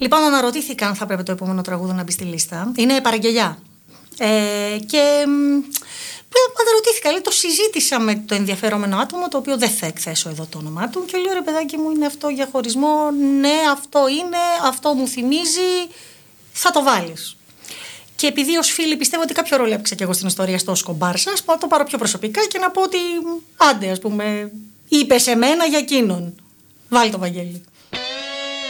Λοιπόν, αναρωτήθηκα αν θα πρέπει το επόμενο τραγούδι να μπει στη λίστα. Είναι παραγγελιά. Και αναρωτήθηκα, λέει, το συζήτησα με το ενδιαφερόμενο άτομο, το οποίο δεν θα εκθέσω εδώ το όνομά του, και λέω, ρε παιδάκι μου, είναι αυτό για χωρισμό? Ναι, αυτό είναι, αυτό μου θυμίζει, θα το βάλεις. Και επειδή ως φίλη πιστεύω ότι κάποιο ρόλο έπαιξα και εγώ στην ιστορία στο σκομπάρσα, να το πάρω πιο προσωπικά και να πω ότι άντε, ας πούμε, είπε σε μένα για εκείνον. Βάλει το, Βαγγέλη.